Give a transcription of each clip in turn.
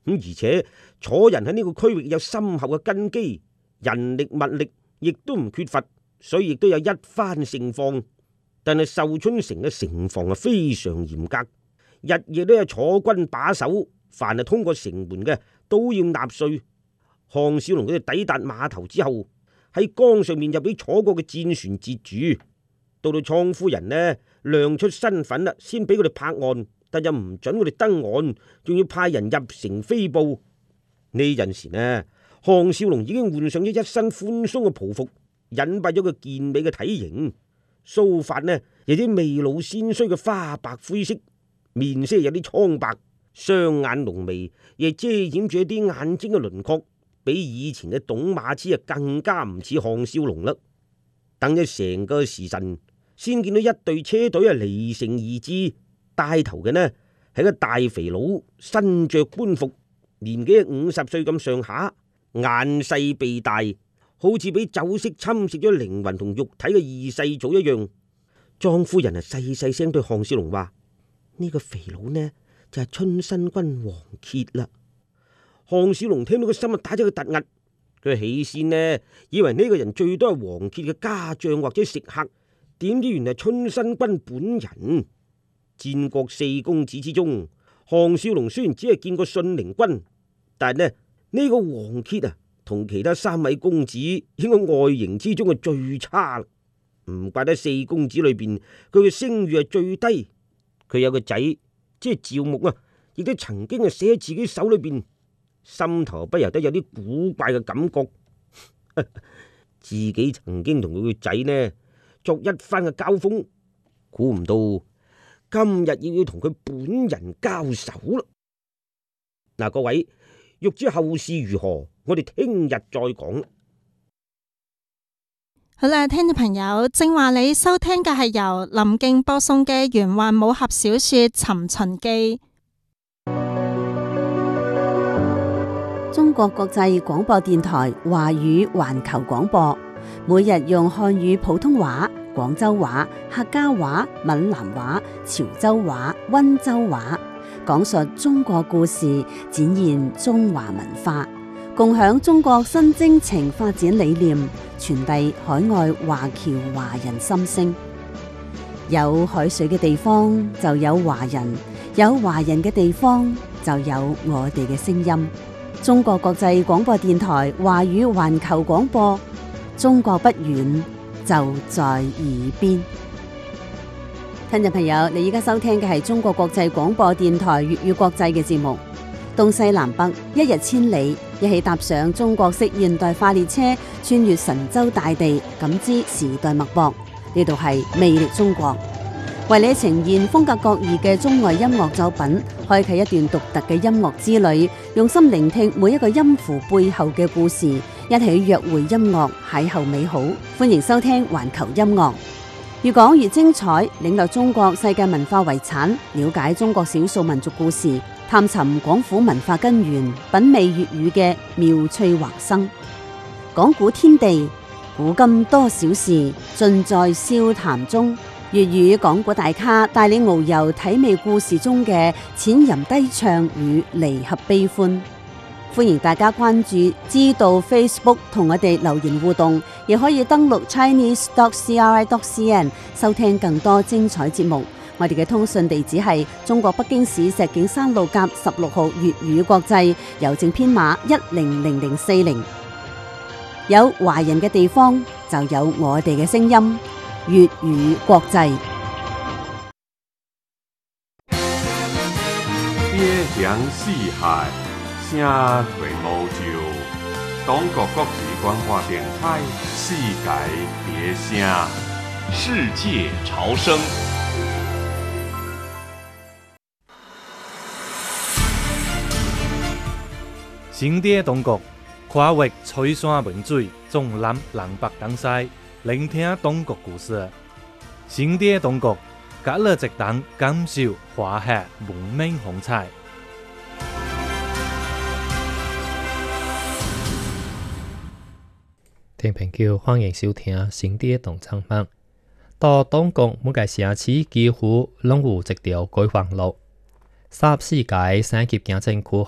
而且楚人喺呢個區域有深厚嘅根基，人力物力亦都唔缺乏，所以亦都有一番盛況。但係壽春城嘅城防係非常嚴格，日夜都有楚軍把守，凡係通過城門嘅都要納稅。項少龍佢哋抵達碼頭之後，喺江上面就俾楚國嘅戰船截住。到倉夫人呢亮出身份啦，先俾佢哋泊岸，但又唔准佢哋登岸，仲要派人入城飛報。呢陣時呢，項少龍已經換上咗一身寬鬆嘅袍服，隱蔽咗個健美嘅體型。鬚髮呢有啲未老先衰嘅花白灰色，面色有啲蒼白，雙眼濃眉亦遮掩住一啲眼睛嘅輪廓。比以前嘅董馬痴啊更加唔似項少龍啦。等咗成個時辰，先見到一隊車隊啊離城而至，帶頭嘅呢係個大肥佬，身着官服，年紀50歲咁上下，眼細鼻大，好似俾酒色侵蝕咗靈魂同肉體嘅二世祖一樣。莊夫人啊細細聲對項少龍話：呢個肥佬呢就係春申君王傑啦。項少龍聽到個心啊打咗個突兀，佢起先呢以為呢個人最多係王傑嘅家將或者食客，點知原來春申君本人。戰國四公子之中，項少龍雖然只係見過信陵君，但係呢個王傑啊同其他3位公子應該外形之中係最差，唔怪得四公子裏邊佢嘅聲譽係最低。佢有個仔即係趙牧啊，亦都曾經係死喺自己手裏邊。心頭不由得有啲古怪嘅感覺，自己曾經同佢個仔呢作一番嘅交鋒，估唔到今日要同佢本人交手啦。嗱，各位欲知後事如何，我哋聽日再講。 好啦，聽眾朋友，正話你收聽嘅係由林敬播送嘅玄幻武俠小說《尋秦記》。 中國國際廣播電台華語環球廣播，每日用漢語普通話、廣州話、客家話、閩南話、潮州話、溫州話，講述中國故事，展現中華文化，共享中國新征程發展理念，傳遞海外華僑華人心聲。有海水嘅地方就有華人，有華人嘅地方就有我哋嘅聲音。中國國際廣播電台華語環球廣播，中國不遠，就在耳邊。聽眾朋友，你依家收聽嘅係中國國際廣播電台粵語國際嘅節目。東西南北，一日千里，一起踏上中國式現代化列車，穿越神州大地，感知時代脈搏。呢度係魅力中國，為你呈現風格各異嘅中外音樂作品，開啟一段獨特嘅音樂之旅，用心聆聽每一個音符背後嘅故事，一起約會音樂，邂逅美好。歡迎收聽環球音樂，越講越精彩，領略中國世界文化遺產，了解中國少數民族故事，探尋廣府文化根源，品味粵語嘅妙趣橫生。講古天地，古今多少事，盡在笑談中。粵語講古大咖帶你遨遊體味故事中嘅淺吟低唱與離合悲歡。歡迎大家關注知道 Facebook 同我哋留言互動，亦可以登錄 chinese.cri.cn 收聽更多精彩節目。我哋嘅通訊地址係中國北京市石景山路甲16號粵語國際，郵政編碼100040。有華人嘅地方就有我哋嘅聲音。粵語國際， 邊疆四海，聲垂歐洲。中國國際廣播電台，世界別聲， 世界潮聲。新的中國，跨越翠山文水，縱覽南北東西。聆聽中國故事，新的中國，隔了直等感受華夏文明風采。 聽朋友歡迎收聽新的動唱網。到中國每個城市幾乎攏有一條改劃路，14屆三級行政區項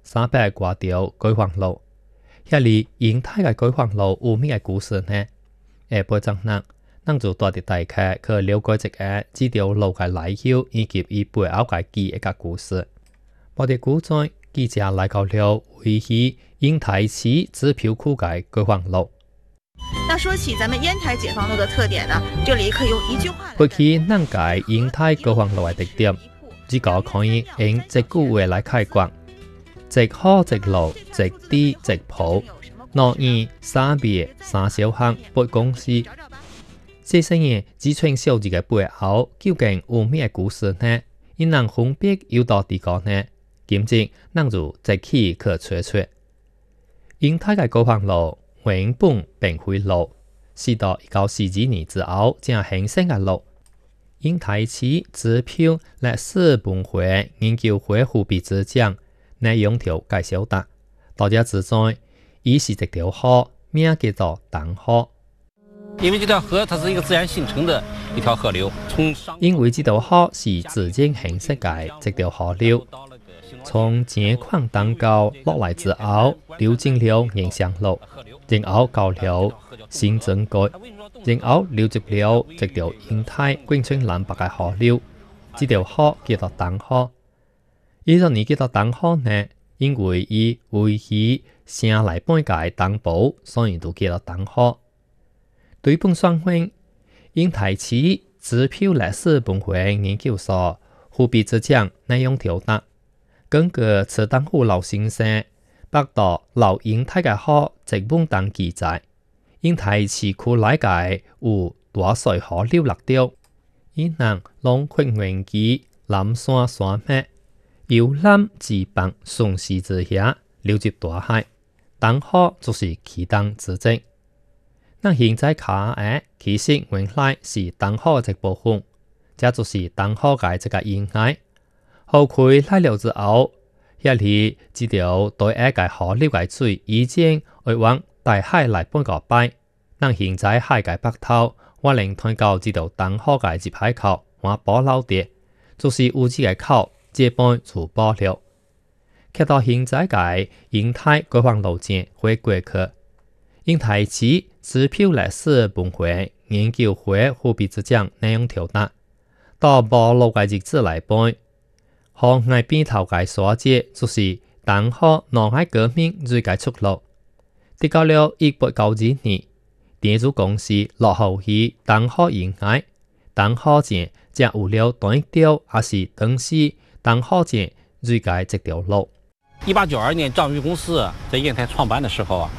300多條改行路。遐裡英泰嘅改行路有咩嘅故事呢？下晡陣呢，咱就帶啲大家去了解一下這條路嘅來由以及伊背後嘅記憶嘅故事。我哋古在記者來到了位於英台市支票區嘅改行路。 那說起咱們煙台解放路的特點呢，這裡可以用一句話來。 過去咱解英泰改行路嘅特點，只個可以用一句話來概括：直好直路，直地直鋪，農業三別三小項8公司。這些嘢只串小字嘅背後，究竟有咩故事呢？因能分別有到地個呢？今日咱就一起去吹吹。英泰嘅改行路原本並非路，是到1942年之後才形成嘅路。英台市支票歷史文化研究會副秘書長內容條介紹達，大家知在伊是一條河，名叫做東河。 因為這條河它是一個自然形成的一條河流， 因為這條河是自然形成嘅一條河流，從井礦登高落來之後，流進了迎祥路，然後到了新增街，然後流入了一條英泰永春南北嘅河流。這條河叫做東河。伊個年叫做東河呢，因為伊位於城內半界東部，所以就叫做東河。對本雙方，英台市支票歷史文化研究所副秘書長內容條達，根據池東虎老先生百度老英泰嘅河直本檔記載，英台市區內界有大水河流六條，以南龍昆園基南山山脈，由南至北順勢之下流入大海，東河就是其中之一。那現在卡嘅其實原來是東河嘅一部分，這就是東河嘅這個沿海。後佢來了之後，遐裡這條對岸嘅河流嘅水已經會往大海來半個擺。那現在海嘅北頭，我能睇到這條東河嘅入海口，我保留啲，就是有這個口這般就保留。看到現在嘅英泰改行路線會過去。英台市支票歷史文化研究會副秘書長內容條達，到無路嘅日子來背，河岸邊頭嘅所節就是東河南海革命最嘅出路。直到了1892年，電子公司落後於東河沿海，東河線才有了短一條，也是當時東河線最嘅一條路。 1892年張裕公司在英泰創辦的時候啊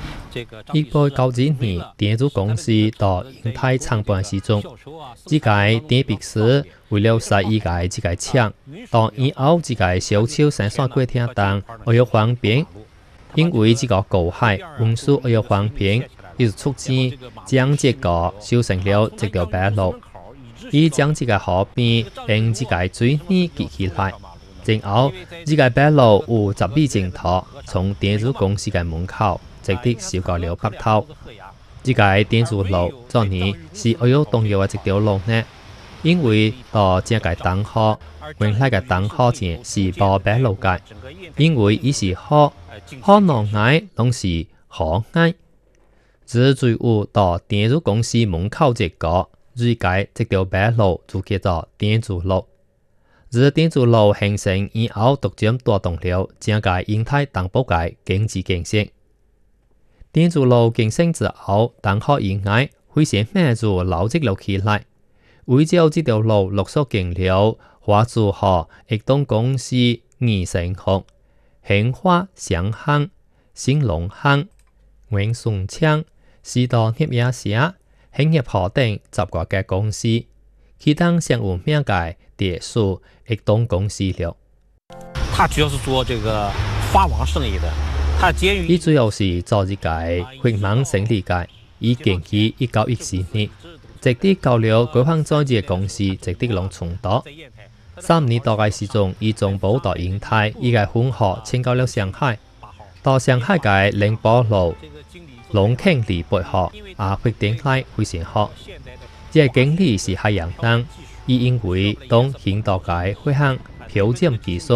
，1892年電子公司到英泰創辦時中，這個電筆師為了使伊個這個廠到以後這個小超生產過程當會有方便，因為這個高海運輸會有方便，伊就促進將這個修成了這條白路，伊將這個河邊用這個水泥結起來。然後，這個白路有10米正途，從電子公司嘅門口直接修到了北頭。這個電子路昨年是會有動搖嘅一條路呢，因為到這個東河，原來嘅東河線是無白路嘅，因為伊是河，河內外攏是河岸，只最有到電子公司門口一個，最個這條白路就叫做電子路。自電子路形成以後，逐漸帶動了整個英泰東部嘅經濟建設。電子路建成之後，東河沿海非常慢就流積了起來。為咗這條路陸續經了華珠河、益東公司、義成巷、興華商行、新隆行、永順昌、士多協業社、興業河等10個嘅公司，其中上有名嘅蝶樹益東公司了。 他主要是做這個法網生意的，他介於。 伊主要是做這個法網生意嘅，以建於1914年，直至到了改行在這公司直至農村島。3年多嘅時鐘，伊從寶到英泰，伊嘅分河遷到了上海，到上海嘅寧波路、龍坑里北河也發展來非常好。這個經理是海洋人。伊因為當現代嘅飛行漂潛技術，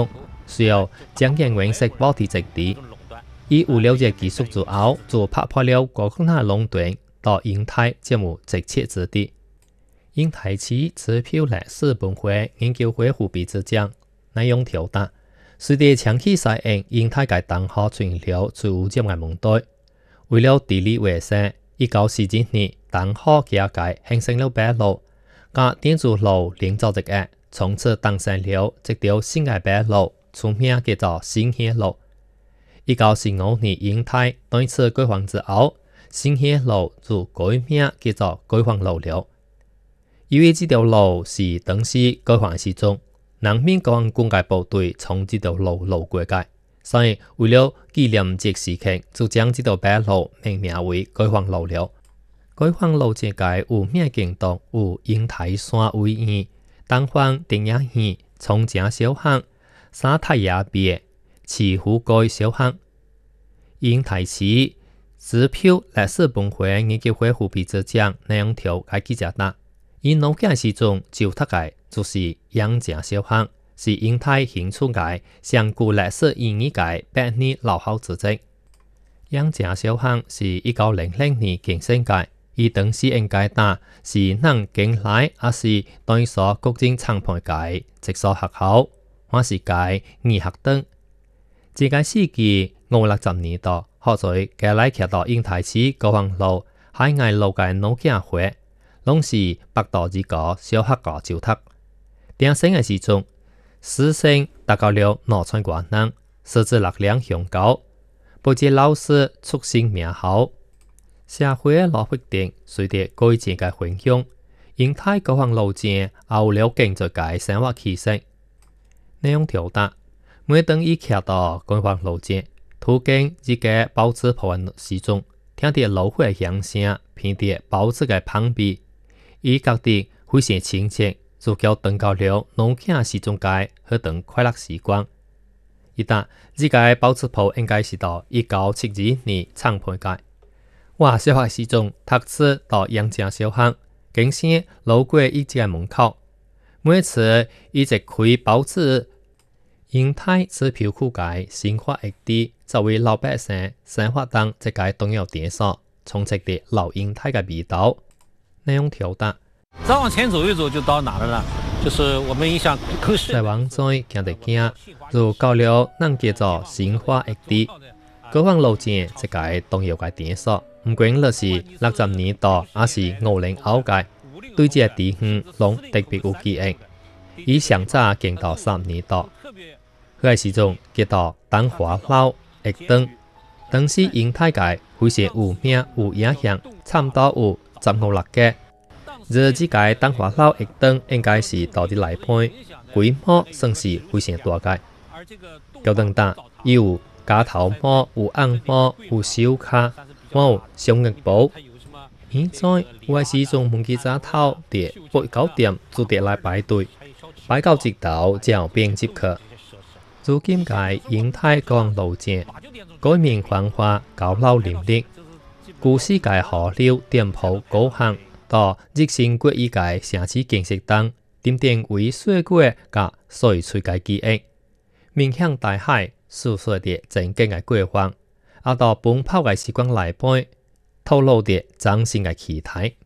需要將人永食保持直地。以有了解技術之後，就拍破了國共那壟斷到印太節目直切之地。印太區支票歷史本會研究會副秘書長內容調達，隨着長期適應印太嘅當下出現了最污染嘅問題。為了地理衛生，1947年當下嘅界形成了北路，甲電子路連接一個，從此誕生了一條新嘅北路，出名叫做新協路。1945年印太對此改劃之後，新協路就改名叫做改劃路了。由於這條路是當時改劃時中，人民國軍界部隊從這條路過界，所以為了紀念這時期，就將這條北路命名為改劃路了。改劃路這界有咩景動？有印太山為園、東方電影院、松井小巷、沙太野別、慈湖街小巷。印太市支票歷史本會研究會副秘書長內容條嘅記者答：以農業時中就特界就是楊井小巷，是印太興出界上古歷史意義界百年老校之跡。楊井小巷是1900年建成界，以當時應該答是能經來也是對所國政長判界直所學校，或是界義學等。這個世紀50年代，學在嘅來騎到印太市高航路、海外路嘅農業會，攏是北島一個小學校就讀。定升嘅時中，師生達到了農村關能，師資力量雄高，不止老師出身名校，社會老決定隨着改進嘅分享，印太高航路線有了經濟嘅生活氣息。內容調達。每當伊騎到改劃路線，途經一個包子鋪嘅時中，聽到路火嘅響聲，偏到包子嘅旁邊，伊覺得非常親切，就叫登到了農業時中界去等快樂時光。一旦這個包子鋪應該是到1972年創辦界。我小學時中讀書到楊井小巷，經常路過伊這個門口，每次伊就開包子。印太支票區界生活一啲，作為老百姓生活當一個重要點所，充斥的老印太嘅味道。內容調達。 再往前走一走就到哪了呢？就是我們印象再往再行得行，就到了能叫做生活一啲。改劃路線一個重要嘅點所，唔管你是60年代還是50後界，對這個地方攏特別有記憶。以上早經到30年代。佢時中叫到東華路一燈，當時印太界非常有名有影響，差唔多有15-16個。而這個東華路一燈應該是到底來判，規模算是非常大個。高等大有假頭帽、有紅帽、有手卡，還有雙額包。現在我時中門記早頭伫8、9點就得來排隊，排到直到才有便接客。如今界印太港路線改名繁華高樓林立，舊時界河流店鋪高行到日新月異界城市景色當，點點為歲月甲歲歲界記憶，面向大海訴說的正經嘅規劃，啊到奔跑嘅時光來背，透露的嶄新嘅期待。